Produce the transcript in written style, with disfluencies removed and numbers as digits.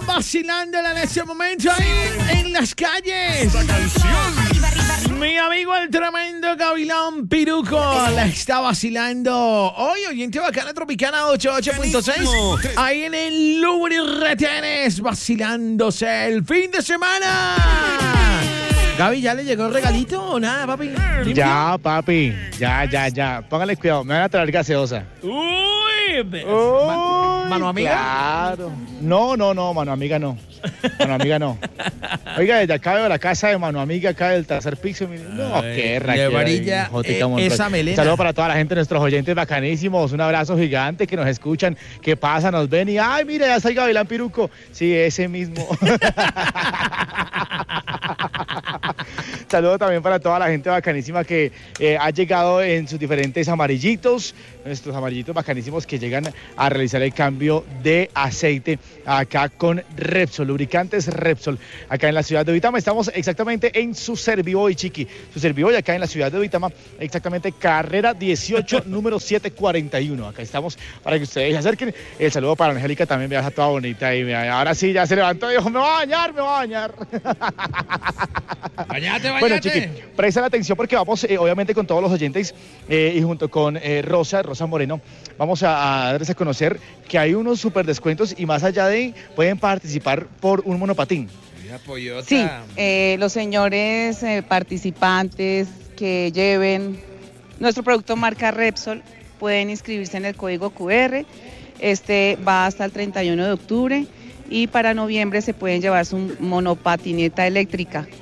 vacilándola en este momento en las calles. Mi amigo el tremendo Gavilán Piruco la está vacilando hoy, oyente bacana Tropicana 88.6, ahí en el Louvre Retenes, vacilándose el fin de semana. Gaby, ¿ya le llegó el regalito o nada, papi? ¿Limpio? Ya, papi, ya. Póngale cuidado, me van a traer gaseosa. Uy, ¿mano amiga? Claro. No, mano amiga no. Mano amiga no. Oiga, desde acá veo la casa de mano amiga acá del tercer piso. No, qué raquera. De varilla, esa melena. Saludos para toda la gente, nuestros oyentes bacanísimos. Un abrazo gigante que nos escuchan, que pasa, nos ven y ¡ay, mira, ya está el Gavilán Piruco! Sí, ese mismo. Saludos también para toda la gente bacanísima que ha llegado en sus diferentes amarillitos, nuestros amarillitos bacanísimos que llegan a realizar el cambio de aceite acá con Repsol, lubricantes Repsol, acá en la ciudad de Uitama. Estamos exactamente en su Serviboy, Chiqui, su Serviboy acá en la ciudad de Uitama, exactamente carrera 18, número 741. Acá estamos para que ustedes se acerquen. El saludo para Angélica también, me deja toda bonita y ahora sí ya se levantó y dijo, me va a bañar. Bañate. Bueno, Chiqui, presta la atención porque vamos, obviamente, con todos los oyentes y junto con Rosa Moreno, vamos a darles a conocer que hay unos super descuentos y más allá de, pueden participar por un monopatín. Sí, los señores participantes que lleven nuestro producto marca Repsol pueden inscribirse en el código QR. Este va hasta el 31 de octubre y para noviembre se pueden llevar su monopatineta eléctrica